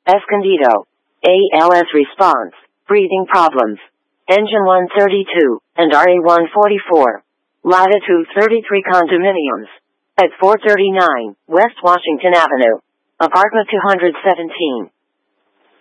Escondido. ALS response. Breathing problems. Engine 132 and RA-144. Latitude 33 condominiums. At 439 West Washington Avenue. Apartment 217.